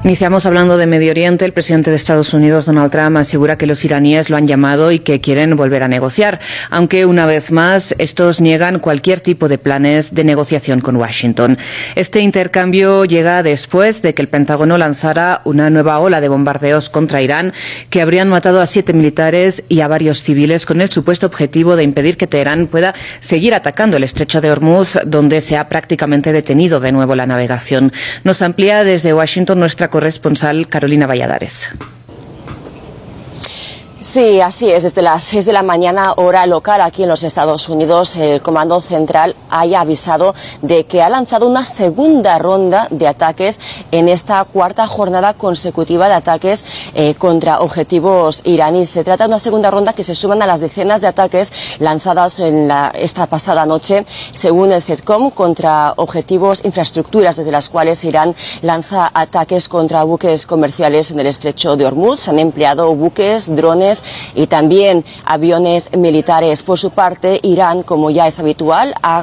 Iniciamos hablando de Medio Oriente. El presidente de Estados Unidos, Donald Trump, asegura que los iraníes lo han llamado y que quieren volver a negociar, aunque una vez más estos niegan cualquier tipo de planes de negociación con Washington. Este intercambio llega después de que el Pentágono lanzara una nueva ola de bombardeos contra Irán que habrían matado a 7 militares y a varios civiles con el supuesto objetivo de impedir que Teherán pueda seguir atacando el estrecho de Hormuz, donde se ha prácticamente detenido de nuevo la navegación. Nos amplía desde Washington nuestra corresponsal Carolina Valladares. Sí, así es. Desde las 6 de la mañana, hora local aquí en los Estados Unidos, el Comando Central haya avisado de que ha lanzado una segunda ronda de ataques en esta cuarta jornada consecutiva de ataques contra objetivos iraníes. Se trata de una segunda ronda que se suman a las decenas de ataques lanzadas esta pasada noche, según el CENTCOM, contra objetivos, infraestructuras desde las cuales Irán lanza ataques contra buques comerciales en el estrecho de Hormuz. Se han empleado buques, drones y también aviones militares. Por su parte, Irán, como ya es habitual, ha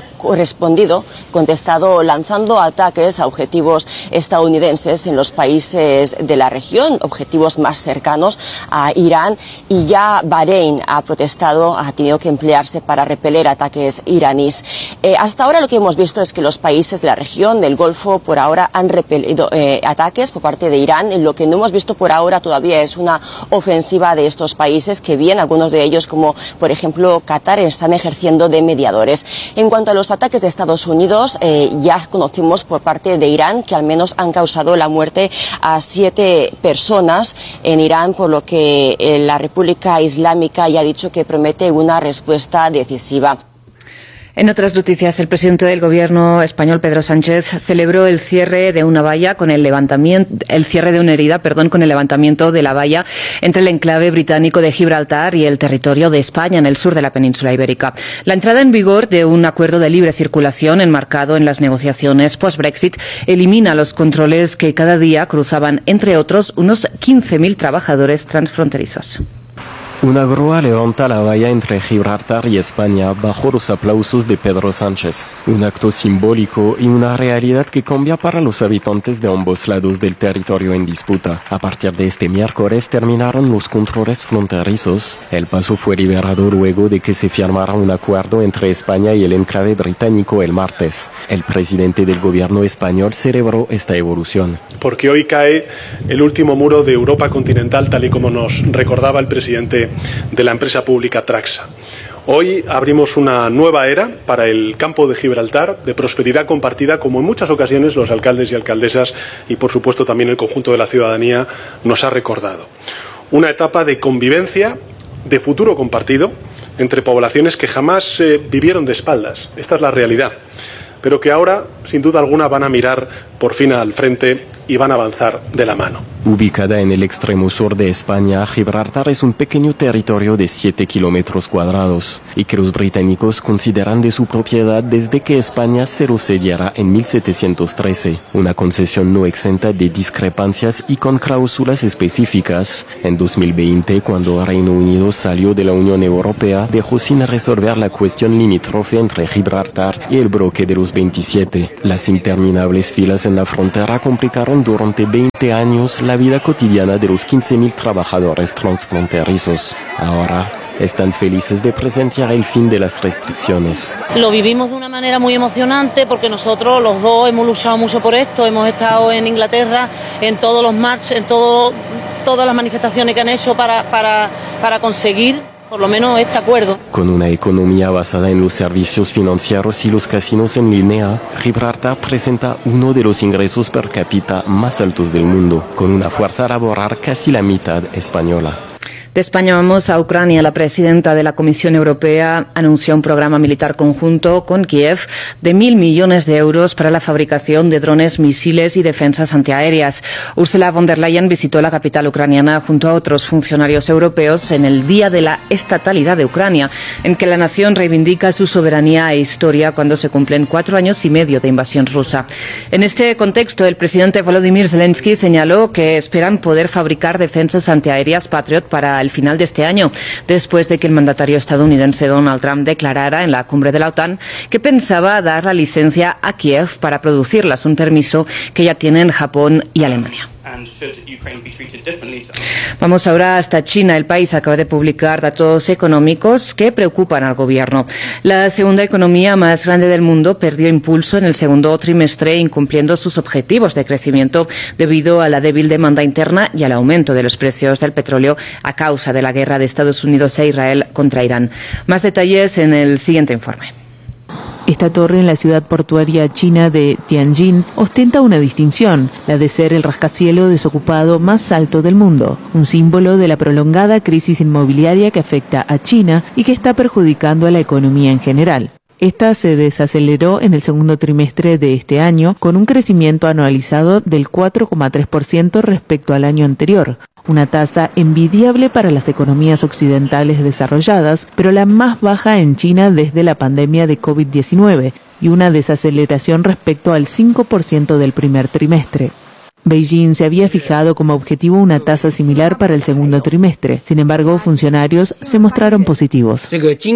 contestado lanzando ataques a objetivos estadounidenses en los países de la región, objetivos más cercanos a Irán, y ya Bahrein ha protestado, ha tenido que emplearse para repeler ataques iraníes. Hasta ahora lo que hemos visto es que los países de la región del Golfo por ahora han repelido ataques por parte de Irán. Lo que no hemos visto por ahora todavía es una ofensiva de estos países que bien algunos de ellos, como por ejemplo Qatar, están ejerciendo de mediadores. En cuanto a los ataques de Estados Unidos, ya conocimos por parte de Irán que al menos han causado la muerte a 7 personas en Irán, por lo que la República Islámica ya ha dicho que promete una respuesta decisiva. En otras noticias, el presidente del gobierno español, Pedro Sánchez, celebró el cierre de una valla con el cierre de una herida, con el levantamiento de la valla entre el enclave británico de Gibraltar y el territorio de España en el sur de la península ibérica. La entrada en vigor de un acuerdo de libre circulación enmarcado en las negociaciones post-Brexit elimina los controles que cada día cruzaban, entre otros, unos 15.000 trabajadores transfronterizos. Una grúa levanta la valla entre Gibraltar y España bajo los aplausos de Pedro Sánchez. Un acto simbólico y una realidad que cambia para los habitantes de ambos lados del territorio en disputa. A partir de este miércoles terminaron los controles fronterizos. El paso fue liberado luego de que se firmara un acuerdo entre España y el enclave británico el martes. El presidente del gobierno español celebró esta evolución. Porque hoy cae el último muro de Europa continental, tal y como nos recordaba el presidente de la empresa pública Traxa. Hoy abrimos una nueva era para el campo de Gibraltar, de prosperidad compartida, como en muchas ocasiones los alcaldes y alcaldesas y por supuesto también el conjunto de la ciudadanía nos ha recordado. Una etapa de convivencia, de futuro compartido, entre poblaciones que jamás vivieron de espaldas. Esta es la realidad, pero que ahora, sin duda alguna, van a mirar por fin al frente y van a avanzar de la mano. Ubicada en el extremo sur de España, Gibraltar es un pequeño territorio de 7 kilómetros cuadrados y que los británicos consideran de su propiedad desde que España se lo cediera en 1713. Una concesión no exenta de discrepancias y con cláusulas específicas. En 2020, cuando Reino Unido salió de la Unión Europea, dejó sin resolver la cuestión limítrofe entre Gibraltar y el bloque de los 27. Las interminables filas en la frontera complicaron durante 20 años la vida cotidiana de los 15.000 trabajadores transfronterizos. Ahora están felices de presenciar el fin de las restricciones. Lo vivimos de una manera muy emocionante porque nosotros los dos hemos luchado mucho por esto, hemos estado en Inglaterra, en todos los marches, en todas las manifestaciones que han hecho para conseguir por lo menos este acuerdo. Con una economía basada en los servicios financieros y los casinos en línea, Gibraltar presenta uno de los ingresos per cápita más altos del mundo, con una fuerza laboral casi la mitad española. De España vamos a Ucrania. La presidenta de la Comisión Europea anunció un programa militar conjunto con Kiev de 1.000 millones de euros para la fabricación de drones, misiles y defensas antiaéreas. Ursula von der Leyen visitó la capital ucraniana junto a otros funcionarios europeos en el Día de la Estatalidad de Ucrania, en que la nación reivindica su soberanía e historia cuando se cumplen 4 años y medio de invasión rusa. En este contexto, el presidente Volodymyr Zelensky señaló que esperan poder fabricar defensas antiaéreas Patriot para el final de este año, después de que el mandatario estadounidense Donald Trump declarara en la cumbre de la OTAN que pensaba dar la licencia a Kiev para producirlas, un permiso que ya tienen Japón y Alemania. Vamos ahora hasta China. El país acaba de publicar datos económicos que preocupan al gobierno. La segunda economía más grande del mundo perdió impulso en el segundo trimestre, incumpliendo sus objetivos de crecimiento debido a la débil demanda interna y al aumento de los precios del petróleo a causa de la guerra de Estados Unidos e Israel contra Irán. Más detalles en el siguiente informe. Esta torre en la ciudad portuaria china de Tianjin ostenta una distinción, la de ser el rascacielos desocupado más alto del mundo, un símbolo de la prolongada crisis inmobiliaria que afecta a China y que está perjudicando a la economía en general. Esta se desaceleró en el segundo trimestre de este año, con un crecimiento anualizado del 4,3% respecto al año anterior, una tasa envidiable para las economías occidentales desarrolladas, pero la más baja en China desde la pandemia de COVID-19 y una desaceleración respecto al 5% del primer trimestre. Beijing se había fijado como objetivo una tasa similar para el segundo trimestre. Sin embargo, funcionarios se mostraron positivos.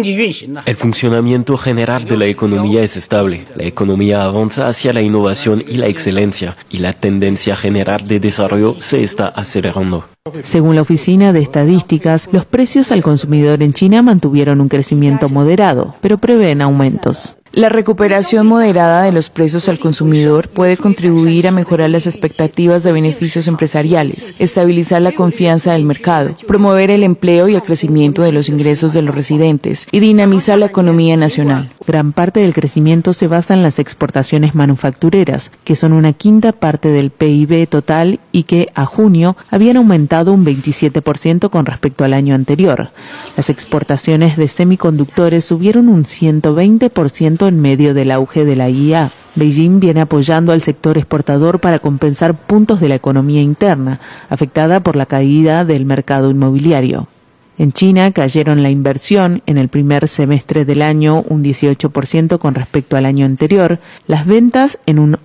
El funcionamiento general de la economía es estable. La economía avanza hacia la innovación y la excelencia, y la tendencia general de desarrollo se está acelerando. Según la Oficina de Estadísticas, los precios al consumidor en China mantuvieron un crecimiento moderado, pero prevén aumentos. La recuperación moderada de los precios al consumidor puede contribuir a mejorar las expectativas de beneficios empresariales, estabilizar la confianza del mercado, promover el empleo y el crecimiento de los ingresos de los residentes y dinamizar la economía nacional. Gran parte del crecimiento se basa en las exportaciones manufactureras, que son una quinta parte del PIB total y que a junio habían aumentado un 27% con respecto al año anterior. Las exportaciones de semiconductores subieron un 120% en medio del auge de la IA. Beijing viene apoyando al sector exportador para compensar puntos de la economía interna, afectada por la caída del mercado inmobiliario. En China cayeron la inversión en el primer semestre del año un 18% con respecto al año anterior, las ventas en un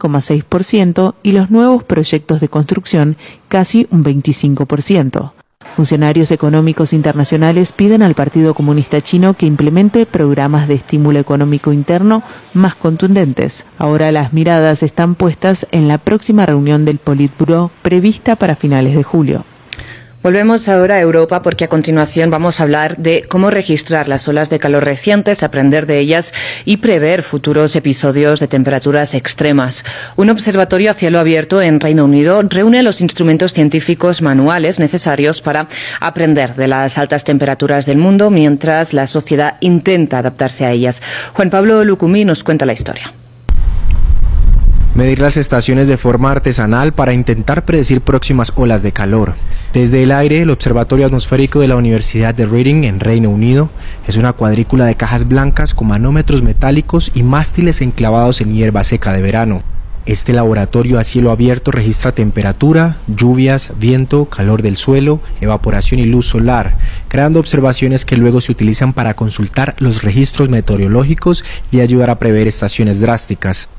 11,6% y los nuevos proyectos de construcción casi un 25%. Funcionarios económicos internacionales piden al Partido Comunista Chino que implemente programas de estímulo económico interno más contundentes. Ahora las miradas están puestas en la próxima reunión del Politburó prevista para finales de julio. Volvemos ahora a Europa porque a continuación vamos a hablar de cómo registrar las olas de calor recientes, aprender de ellas y prever futuros episodios de temperaturas extremas. Un observatorio a cielo abierto en Reino Unido reúne los instrumentos científicos manuales necesarios para aprender de las altas temperaturas del mundo mientras la sociedad intenta adaptarse a ellas. Juan Pablo Lucumí nos cuenta la historia. Medir las estaciones de forma artesanal para intentar predecir próximas olas de calor. Desde el aire, el Observatorio Atmosférico de la Universidad de Reading, en Reino Unido, es una cuadrícula de cajas blancas con manómetros metálicos y mástiles enclavados en hierba seca de verano. Este laboratorio a cielo abierto registra temperatura, lluvias, viento, calor del suelo, evaporación y luz solar, creando observaciones que luego se utilizan para consultar los registros meteorológicos y ayudar a prever estaciones drásticas.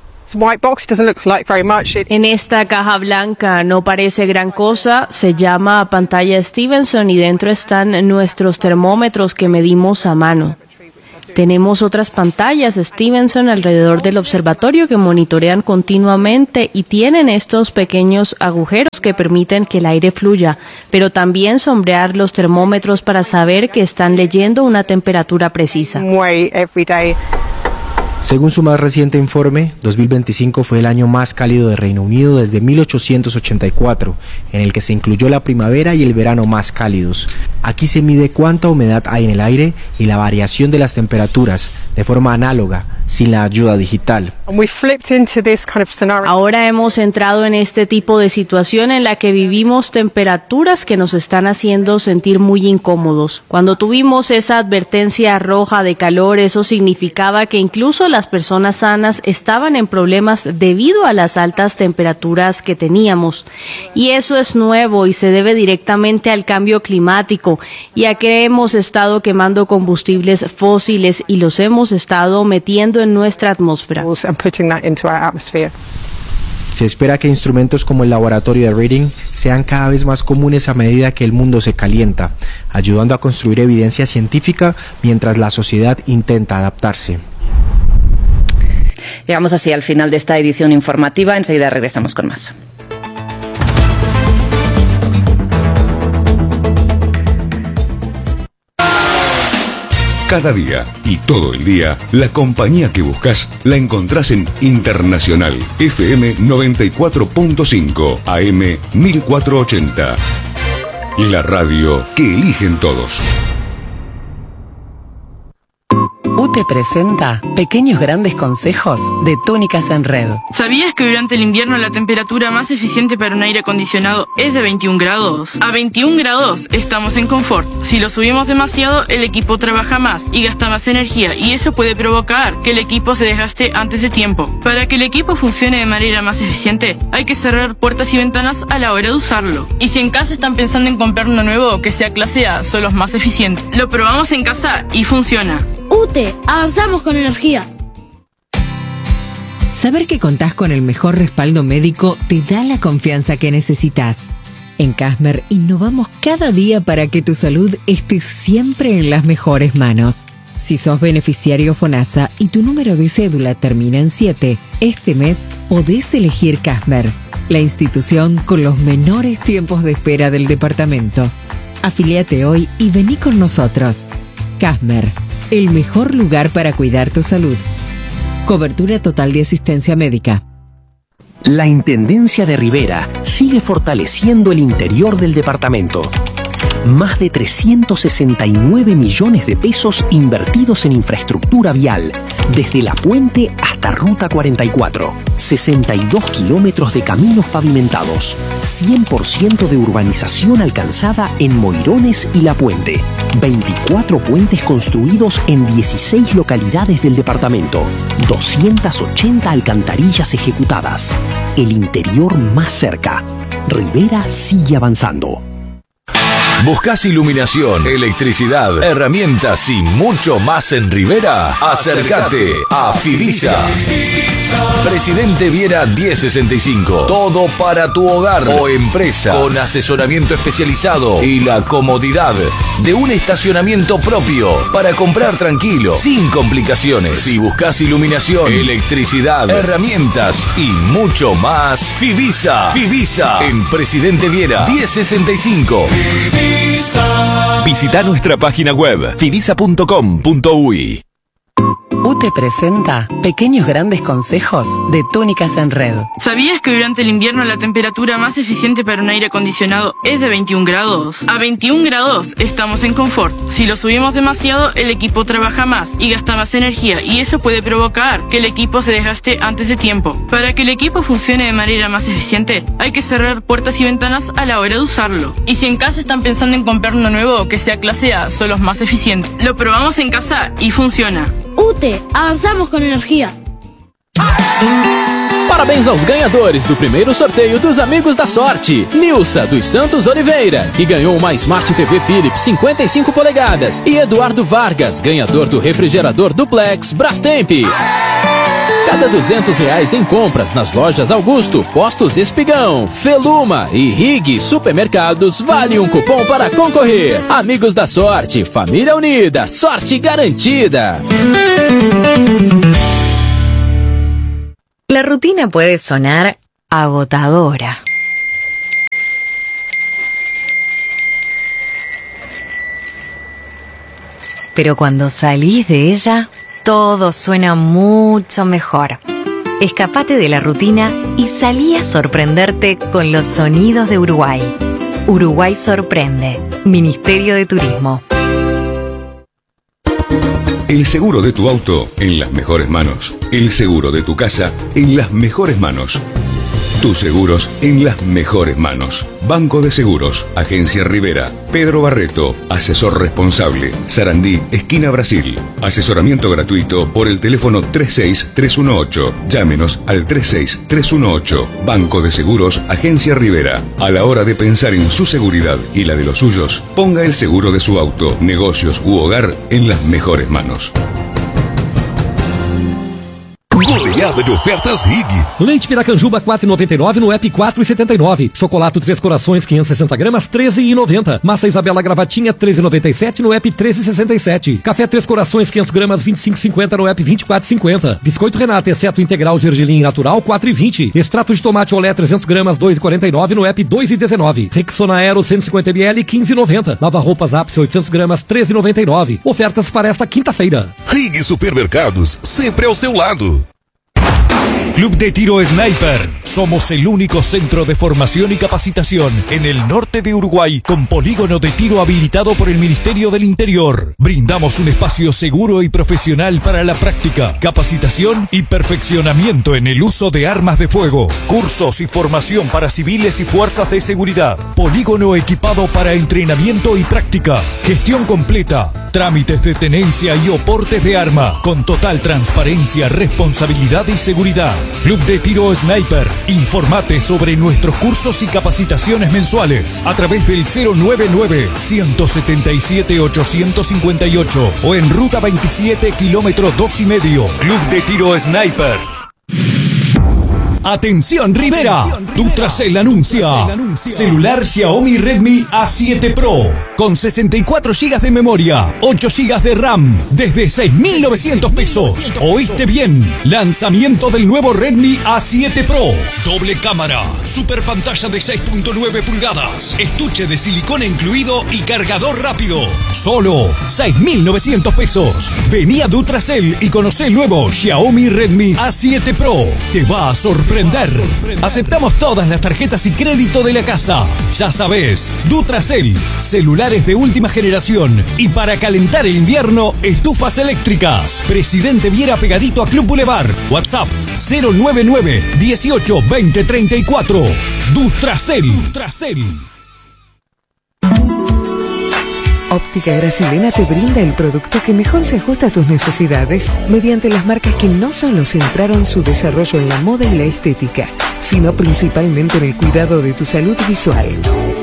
En esta caja blanca no parece gran cosa, se llama pantalla Stevenson y dentro están nuestros termómetros que medimos a mano. Tenemos otras pantallas Stevenson alrededor del observatorio que monitorean continuamente y tienen estos pequeños agujeros que permiten que el aire fluya, pero también sombrear los termómetros para saber que están leyendo una temperatura precisa. Según su más reciente informe, 2025 fue el año más cálido de Reino Unido desde 1884, en el que se incluyó la primavera y el verano más cálidos. Aquí se mide cuánta humedad hay en el aire y la variación de las temperaturas, de forma análoga, sin la ayuda digital. Ahora hemos entrado en este tipo de situación en la que vivimos temperaturas que nos están haciendo sentir muy incómodos. Cuando tuvimos esa advertencia roja de calor, eso significaba que incluso las personas sanas estaban en problemas debido a las altas temperaturas que teníamos. Y eso es nuevo y se debe directamente al cambio climático y a que hemos estado quemando combustibles fósiles y los hemos estado metiendo en nuestra atmósfera. Se espera que instrumentos como el laboratorio de Reading sean cada vez más comunes a medida que el mundo se calienta, ayudando a construir evidencia científica mientras la sociedad intenta adaptarse. Llegamos así al final de esta edición informativa. Enseguida regresamos con más. Cada día y todo el día, la compañía que buscas la encontrás en Internacional FM 94.5 AM 1480. La radio que eligen todos. UTE presenta Pequeños Grandes Consejos de Túnicas en Red. ¿Sabías que durante el invierno la temperatura más eficiente para un aire acondicionado es de 21 grados? A 21 grados estamos en confort. Si lo subimos demasiado, el equipo trabaja más y gasta más energía, y eso puede provocar que el equipo se desgaste antes de tiempo. Para que el equipo funcione de manera más eficiente, hay que cerrar puertas y ventanas a la hora de usarlo. Y si en casa están pensando en comprar uno nuevo que sea clase A, son los más eficientes. Lo probamos en casa y funciona. UTE, avanzamos con energía. Saber que contás con el mejor respaldo médico te da la confianza que necesitas. En Casmer innovamos cada día para que tu salud esté siempre en las mejores manos. Si sos beneficiario FONASA y tu número de cédula termina en 7, este mes podés elegir Casmer, la institución con los menores tiempos de espera del departamento. Afiliate hoy y vení con nosotros. Casmer, el mejor lugar para cuidar tu salud. Cobertura total de asistencia médica. La Intendencia de Rivera sigue fortaleciendo el interior del departamento. Más de 369 millones de pesos invertidos en infraestructura vial, desde La Puente hasta Ruta 44. 62 kilómetros de caminos pavimentados. 100% de urbanización alcanzada en Moirones y La Puente. 24 puentes construidos en 16 localidades del departamento. 280 alcantarillas ejecutadas. El interior más cerca. Rivera sigue avanzando. ¿Buscás iluminación, electricidad, herramientas y mucho más en Rivera? Acércate a Fivisa. Presidente Viera 1065. Todo para tu hogar o empresa, con asesoramiento especializado y la comodidad de un estacionamiento propio para comprar tranquilo, sin complicaciones. Si buscas iluminación, electricidad, herramientas y mucho más, Fivisa. Fivisa en Presidente Viera 1065. Visita nuestra página web fivisa.com.uy. UTE presenta Pequeños Grandes Consejos de Túnicas en Red. ¿Sabías que durante el invierno la temperatura más eficiente para un aire acondicionado es de 21 grados? A 21 grados estamos en confort. Si lo subimos demasiado, el equipo trabaja más y gasta más energía, y eso puede provocar que el equipo se desgaste antes de tiempo. Para que el equipo funcione de manera más eficiente, hay que cerrar puertas y ventanas a la hora de usarlo. Y si en casa están pensando en comprar uno nuevo que sea clase A, son los más eficientes. Lo probamos en casa y funciona. UTE, avanzamos con energia. Parabéns aos ganhadores do primeiro sorteio dos Amigos da Sorte. Nilsa dos Santos Oliveira, que ganhou uma Smart TV Philips 55 polegadas. E Eduardo Vargas, ganhador do refrigerador Duplex Brastemp. Cada R$200 em compras nas lojas Augusto, Postos Espigão, Feluma e Rig Supermercados vale um cupom para concorrer. Amigos da Sorte, família unida, sorte garantida. La rutina puede sonar agotadora. Pero cuando salís de ella, todo suena mucho mejor. Escapate de la rutina y salí a sorprenderte con los sonidos de Uruguay. Uruguay sorprende. Ministerio de Turismo. El seguro de tu auto en las mejores manos. El seguro de tu casa en las mejores manos. Tus seguros en las mejores manos. Banco de Seguros, Agencia Rivera, Pedro Barreto, asesor responsable, Sarandí, esquina Brasil. Asesoramiento gratuito por el teléfono 36318. Llámenos al 36318. Banco de Seguros, Agencia Rivera. A la hora de pensar en su seguridad y la de los suyos, ponga el seguro de su auto, negocios u hogar en las mejores manos. variada de ofertas RIG. Leite Piracanjuba 4,99 no app 4,79. Chocolate Três Corações 560 gramas 13,90. Massa Isabela Gravatinha 13,97 no app 13,67. Café Três Corações 500 gramas 25,50 no app 24,50. Biscoito Renata exceto integral gergelim natural 4,20. Extrato de tomate Olé 300 gramas 2,49 no app 2,19. Rexona Aero 150 ml 15,90. Lava roupas Apse 800 gramas 13,99. Ofertas para esta quinta-feira. RIG Supermercados, sempre ao seu lado. Club de Tiro Sniper. Somos el único centro de formación y capacitación en el norte de Uruguay con polígono de tiro habilitado por el Ministerio del Interior. Brindamos un espacio seguro y profesional para la práctica, capacitación y perfeccionamiento en el uso de armas de fuego. Cursos y formación para civiles y fuerzas de seguridad. Polígono equipado para entrenamiento y práctica. Gestión completa. Trámites de tenencia y oportes de arma con total transparencia, responsabilidad y seguridad. Club de Tiro Sniper. Informate sobre nuestros cursos y capacitaciones mensuales a través del 099-177-858 o en Ruta 27, kilómetro 2,5. Club de Tiro Sniper. ¡Atención Rivera! Dutracell anuncia celular Xiaomi Redmi A7 Pro con 64 GB de memoria, 8 GB de RAM desde 6.900 pesos. ¿Oíste bien? Lanzamiento del nuevo Redmi A7 Pro. Doble cámara, super pantalla de 6.9 pulgadas, estuche de silicona incluido y cargador rápido. Solo 6.900 pesos. Vení a Dutracell y conoce el nuevo Xiaomi Redmi A7 Pro. Te va a sorprender. Aceptamos todas las tarjetas y crédito de la casa. Ya sabes, Dutracell, celulares de última generación y para calentar el invierno, estufas eléctricas. Presidente Viera pegadito a Club Boulevard. WhatsApp 099 18 20 34. Dutracell. Óptica Gracilena te brinda el producto que mejor se ajusta a tus necesidades mediante las marcas que no solo centraron su desarrollo en la moda y la estética, sino principalmente en el cuidado de tu salud visual.